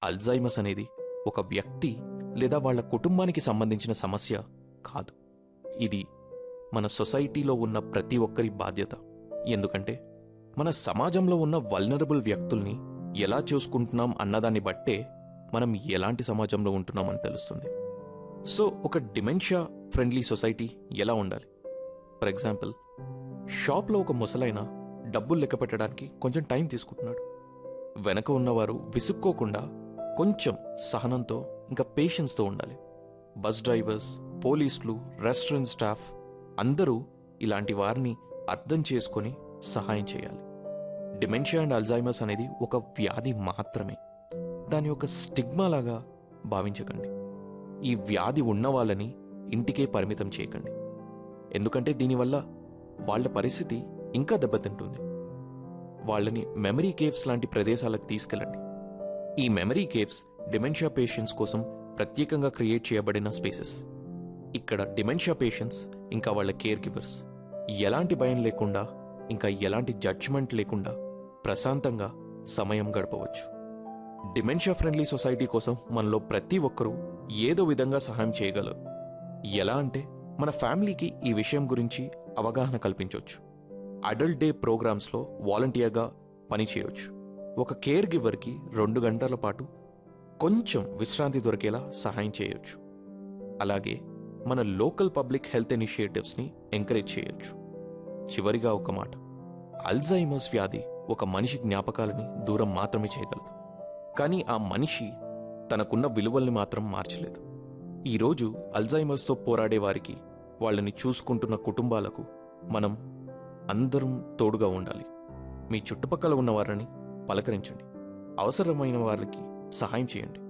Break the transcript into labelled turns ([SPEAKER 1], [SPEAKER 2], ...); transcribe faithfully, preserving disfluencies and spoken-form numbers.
[SPEAKER 1] Alzheimer's అనేది ఒక వ్యక్తి లేదా వాళ్ళ కుటుంబానికి సంబంధించిన సమస్య కాదు. ఇది మన సొసైటీలో ఉన్న ప్రతి ఒక్కరి బాధ్యత. ఎందుకంటే మన సమాజంలో ఉన్న వల్నరబుల్ వ్యక్తుల్ని ఎలా చూసుకుంటున్నాం అన్నదాన్ని బట్టే మనం ఎలాంటి సమాజంలో ఉంటున్నామని తెలుస్తుంది. సో ఒక డిమెన్షియా ఫ్రెండ్లీ సొసైటీ ఎలా ఉండాలి? ఫర్ ఎగ్జాంపుల్, షాప్లో ఒక ముసలైన డబ్బులు లెక్క పెట్టడానికి కొంచెం టైం తీసుకుంటున్నాడు. వెనక ఉన్నవారు విసుక్కోకుండా కొంచెం సహనంతో ఇంకా పేషెన్స్తో ఉండాలి. బస్ డ్రైవర్స్, పోలీసులు, రెస్టారెంట్ స్టాఫ్ అందరూ ఇలాంటి వారిని అర్థం చేసుకొని సహాయం చేయాలి. డిమెన్షియా అండ్ అల్జైమర్స్ అనేది ఒక వ్యాధి మాత్రమే. దాని ఒక స్టిగ్మా లాగా భావించకండి. ఈ వ్యాధి ఉన్న వాళ్ళని ఇంటికే పరిమితం చేయకండి. ఎందుకంటే దీనివల్ల వాళ్ళ పరిస్థితి ఇంకా దెబ్బతింటుంది. వాళ్ళని మెమరీ కేవ్స్ లాంటి ప్రదేశాలకు తీసుకెళ్ళండి. ఈ మెమరీ కేవ్స్ డిమెన్షియా పేషెంట్స్ కోసం ప్రత్యేకంగా క్రియేట్ చేయబడిన స్పేసెస్. ఇక్కడ డిమెన్షియా పేషెంట్స్ ఇంకా వాళ్ళ కేర్ గివర్స్ ఎలాంటి భయం లేకుండా ఇంకా ఎలాంటి జడ్జ్మెంట్ లేకుండా ప్రశాంతంగా సమయం గడపవచ్చు. డిమెన్షియా ఫ్రెండ్లీ సొసైటీ కోసం మనలో ప్రతి ఒక్కరూ ఏదో విధంగా సహాయం చేయగలరు. ఎలా అంటే మన ఫ్యామిలీకి ఈ విషయం గురించి అవగాహన కల్పించవచ్చు. అడల్ట్ డే ప్రోగ్రామ్స్లో వాలంటీర్గా పనిచేయవచ్చు. ఒక కేర్ గివర్కి రెండు గంటల పాటు కొంచెం విశ్రాంతి దొరికేలా సహాయం చేయొచ్చు. అలాగే మన లోకల్ పబ్లిక్ హెల్త్ ఇనిషియేటివ్స్ని ఎంకరేజ్ చేయొచ్చు. చివరిగా ఒక మాట, అల్జైమర్స్ వ్యాధి ఒక మనిషి జ్ఞాపకాలని దూరం మాత్రమే చేయగలదు, కానీ ఆ మనిషి తనకున్న విలువల్ని మాత్రం మార్చలేదు. ఈరోజు అల్జైమర్స్తో పోరాడే వారికి, వాళ్ళని చూసుకుంటున్న కుటుంబాలకు మనం అందరం తోడుగా ఉండాలి. మీ చుట్టుపక్కల ఉన్న వారిని పలకరించండి. అవసరమైన వారికి సహాయం చేయండి.